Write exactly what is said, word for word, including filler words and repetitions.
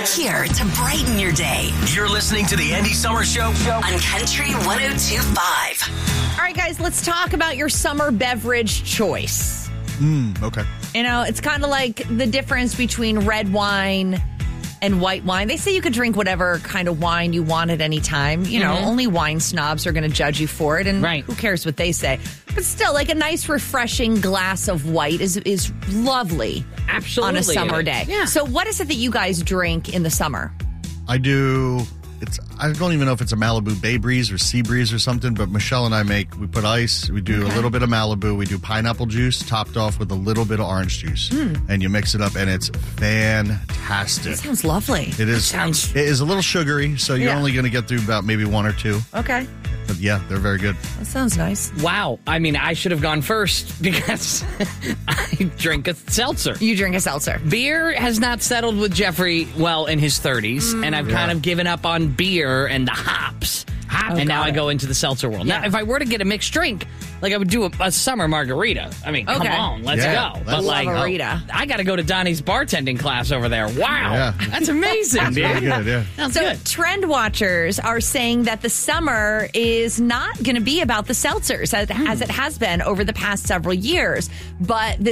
here to brighten your day. You're listening to the Andy Summer Show on Country one oh two point five. All right, guys, let's talk about your summer beverage choice. Mm, okay. You know, it's kind of like the difference between red wine and white wine. They say you could drink whatever kind of wine you want at any time. You know, Mm-hmm. only wine snobs are going to judge you for it, and Right. who cares what they say. But still, like a nice, refreshing glass of white is is lovely Absolutely. on a summer it is. day. Yeah. So what is it that you guys drink in the summer? I do. It's. I don't even know if it's a Malibu Bay Breeze or Sea Breeze or something, but Michelle and I make, we put ice, we do a little bit of Malibu, we do pineapple juice topped off with a little bit of orange juice. And you mix it up, and it's fantastic. It sounds lovely. It is. sounds- It is a little sugary, so you're Yeah. only going to get through about maybe one or two. Okay. But yeah, they're very good. That sounds nice. Wow. I mean, I should have gone first because I drink a seltzer. You drink a seltzer. Beer has not settled with Jeffrey well in his thirties, and I've kind Yeah. of given up on beer and the hops. Oh, and now got I it. go into the seltzer world. Yeah. Now, if I were to get a mixed drink, like I would do a, a summer margarita. I mean, come Okay. on, let's Yeah, go. let's But like, Love a Rita. I got to go to Donnie's bartending class over there. Wow, Yeah. that's amazing, It's dude. very good, yeah. Sounds So good. trend watchers are saying that the summer is not going to be about the seltzers as, as it has been over the past several years. But this